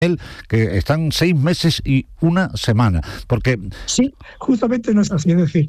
que están 6 meses y 1 semana, porque... Sí, justamente no es así, es decir,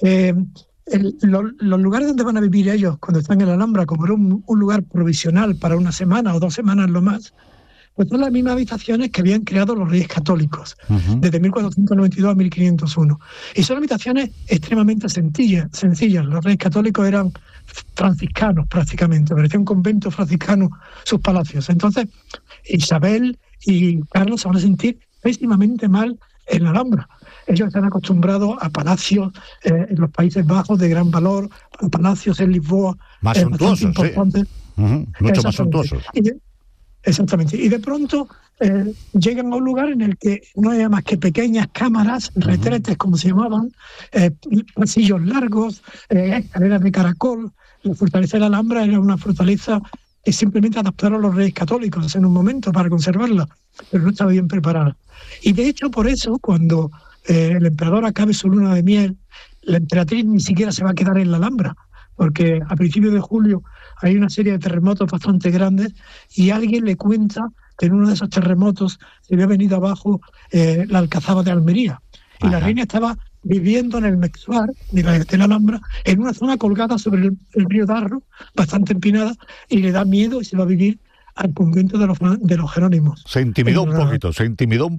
los lugares donde van a vivir ellos cuando están en la Alhambra, como era un lugar provisional para 1 semana o 2 semanas lo más, pues son las mismas habitaciones que habían creado los Reyes Católicos, desde 1492 a 1501. Y son habitaciones extremadamente sencillas. Los Reyes Católicos eran franciscanos prácticamente, parecía un convento franciscano sus palacios. Entonces, Isabel y Carlos se van a sentir pésimamente mal en la Alhambra. Ellos están acostumbrados a palacios en los Países Bajos de gran valor, a palacios en Lisboa más suntuosos, importantes. Mucho más suntuosos. Exactamente. Y de pronto llegan a un lugar en el que no hay más que pequeñas cámaras, retretes como se llamaban, pasillos largos, escaleras de caracol. La fortaleza de la Alhambra era una fortaleza que simplemente adaptaron los Reyes Católicos en un momento para conservarla, pero no estaba bien preparada. Y de hecho, por eso, cuando el emperador acabe su luna de miel, la emperatriz ni siquiera se va a quedar en la Alhambra, porque a principios de julio hay una serie de terremotos bastante grandes y alguien le cuenta que en uno de esos terremotos se había venido abajo la Alcazaba de Almería. Y la reina estaba viviendo en el Mexuar de la Alhambra, en una zona colgada sobre el río Darro, bastante empinada, y le da miedo y se va a vivir al convento de los Jerónimos. Se intimidó un poquito. Se intimidó.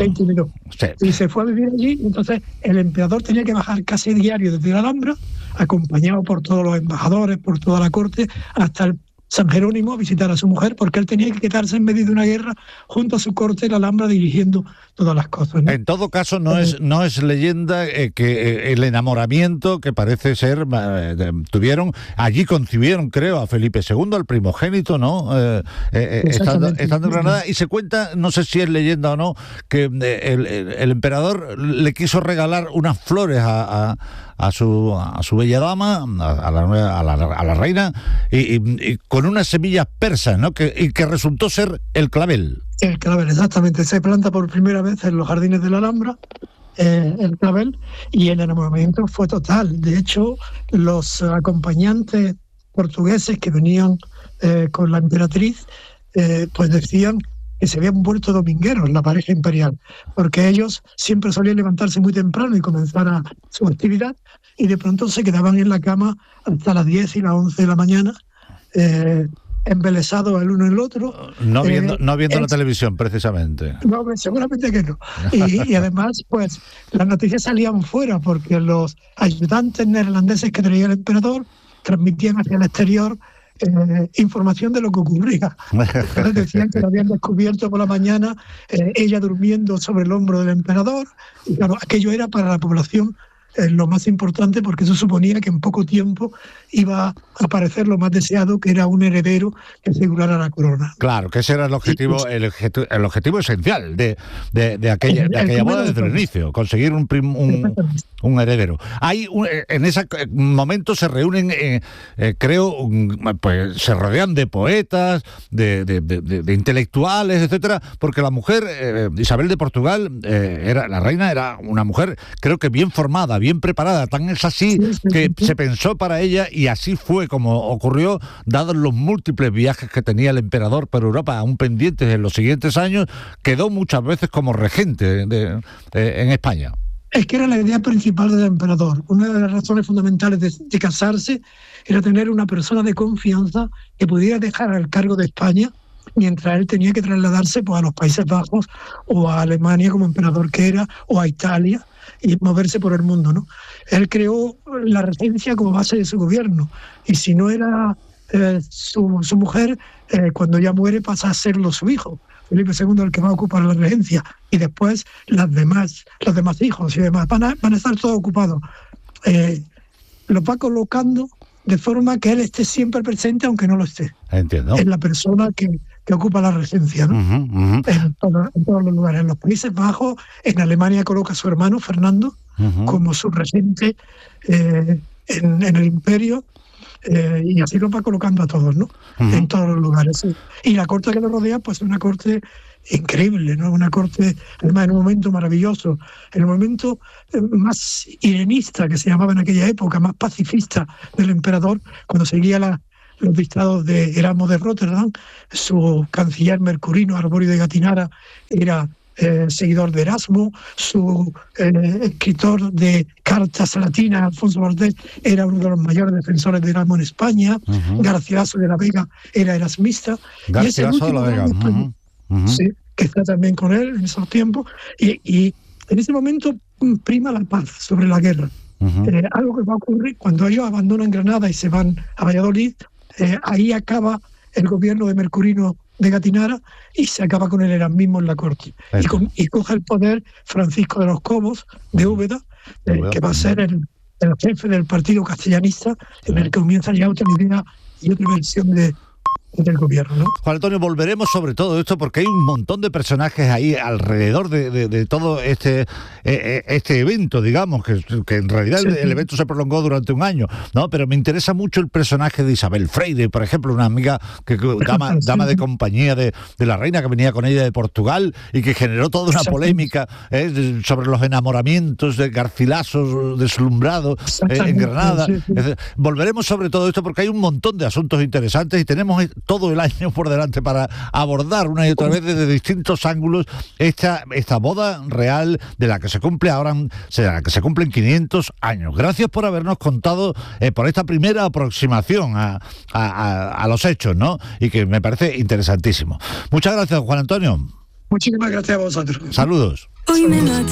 Sí. Y se fue a vivir allí, entonces el emperador tenía que bajar casi diario desde la Alhambra, acompañado por todos los embajadores, por toda la corte, hasta el San Jerónimo a visitar a su mujer, porque él tenía que quedarse en medio de una guerra junto a su corte en la Alhambra dirigiendo todas las cosas, ¿no? En todo caso, no es leyenda que el enamoramiento que parece ser tuvieron, allí concibieron, creo, a Felipe II, al primogénito, ¿no? Estando en Granada, y se cuenta, no sé si es leyenda o no, que el emperador le quiso regalar unas flores a su bella dama, a la reina, y con unas semillas persas, ¿no? Que resultó ser el clavel. El clavel, exactamente. Se planta por primera vez en los jardines de la Alhambra, el clavel, y el enamoramiento fue total. De hecho, los acompañantes portugueses que venían con la emperatriz, pues decían que se habían vuelto domingueros, la pareja imperial, porque ellos siempre solían levantarse muy temprano y comenzar su actividad, y de pronto se quedaban en la cama hasta las 10 y las 11 de la mañana, embelesados el uno en el otro. No viendo la televisión, precisamente. No, seguramente que no. Y además, pues, las noticias salían fuera, porque los ayudantes neerlandeses que traía el emperador transmitían hacia el exterior información de lo que ocurría. Entonces decían que lo habían descubierto por la mañana, ella durmiendo sobre el hombro del emperador, y claro, aquello era para la población lo más importante, porque eso suponía que en poco tiempo iba a aparecer lo más deseado, que era un heredero que asegurara la corona. Claro, que ese era el objetivo, el objetivo esencial de aquella boda desde el inicio, conseguir un heredero. En ese momento se reúnen, pues se rodean de poetas, de intelectuales, etcétera, porque la mujer, Isabel de Portugal, la reina era una mujer, creo que bien formada, bien preparada, tan es así que se pensó para ella, y así fue como ocurrió, dados los múltiples viajes que tenía el emperador por Europa, aún pendientes en los siguientes años. Quedó muchas veces como regente en España. Es que era la idea principal del emperador. Una de las razones fundamentales de casarse era tener una persona de confianza que pudiera dejar al cargo de España, mientras él tenía que trasladarse, pues, a los Países Bajos o a Alemania como emperador que era, o a Italia, y moverse por el mundo, ¿no? Él creó la regencia como base de su gobierno, y si no era su mujer, cuando ya muere pasa a serlo su hijo, Felipe II, el que va a ocupar la regencia, y después los demás hijos y demás van a estar todos ocupados. Los va colocando de forma que él esté siempre presente, aunque no lo esté. Entiendo. Es la persona que ocupa la regencia, ¿no? En todos los lugares. En los Países Bajos, en Alemania coloca a su hermano Fernando como su regente en el imperio, y así lo va colocando a todos, ¿no? En todos los lugares. Sí. Y la corte que lo rodea, pues es una corte increíble, ¿no? Una corte, además, en un momento maravilloso, en el momento más irenista que se llamaba en aquella época, más pacifista del emperador, cuando seguía los dictados de Erasmo de Róterdam. Su canciller Mercurino, Arborio de Gatinara, era seguidor de Erasmo. Su escritor de cartas latinas, Alfonso Valdés, era uno de los mayores defensores de Erasmo en España. Garcilaso de la Vega era erasmista. Garcilaso de la Vega. Sí, que está también con él en esos tiempos. Y en ese momento prima la paz sobre la guerra. Algo que va a ocurrir cuando ellos abandonan Granada y se van a Valladolid. Ahí acaba el gobierno de Mercurino de Gatinara y se acaba con el erasmismo en la corte. Y coge el poder Francisco de los Cobos de Úbeda, que va a ser el jefe del partido castellanista, en el que comienza ya otra idea y otra versión del gobierno, ¿no? Juan Antonio, volveremos sobre todo esto porque hay un montón de personajes ahí alrededor de todo este evento, digamos, que en realidad el evento se prolongó durante un año, ¿no? Pero me interesa mucho el personaje de Isabel Freire, por ejemplo, una amiga dama de compañía de la reina, que venía con ella de Portugal y que generó toda una polémica sobre los enamoramientos de Garcilaso deslumbrado en Granada. Volveremos sobre todo esto porque hay un montón de asuntos interesantes y tenemos todo el año por delante para abordar una y otra vez desde distintos ángulos esta boda real de la que se cumple ahora, de la que se cumplen 500 años. Gracias por habernos contado por esta primera aproximación a los hechos, ¿no? Y que me parece interesantísimo. Muchas gracias, Juan Antonio. Muchísimas gracias a vosotros. Saludos.